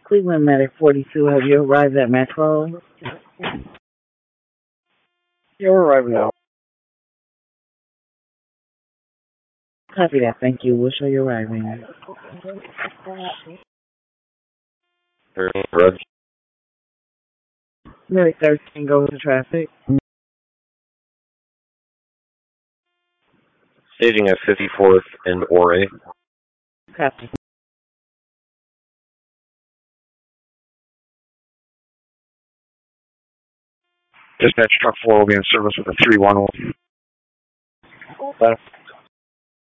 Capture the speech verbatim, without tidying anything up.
Cleveland Medic forty-two, have you arrived at Metro? You're arriving now. Copy that, thank you. We'll show you arriving. Red. Medic thirteen, go into traffic. Staging at fifty-fourth and Ore. Copy. Dispatch truck four will be in service with a three one one.